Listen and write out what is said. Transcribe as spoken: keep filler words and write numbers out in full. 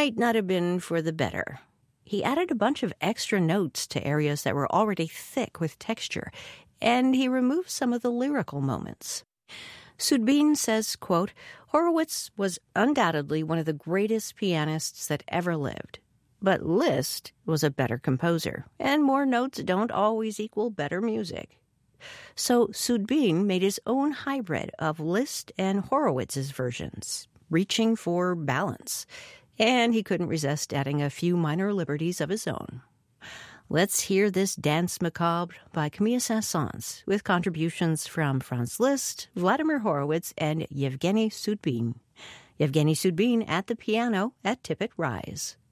might not have been for the better. He added a bunch of extra notes to areas that were already thick with texture, and he removed some of the lyrical moments. Soudbeen says, quote, Horowitz was undoubtedly one of the greatest pianists that ever lived. But Liszt was a better composer, and more notes don't always equal better music. So Soudbeen made his own hybrid of Liszt and Horowitz's versions, reaching for balance, and he couldn't resist adding a few minor liberties of his own. Let's hear this Dance Macabre by Camille Saint-Saëns, with contributions from Franz Liszt, Vladimir Horowitz, and Yevgeny Soudbeen. Yevgeny Soudbeen at the piano at Tippett Rise.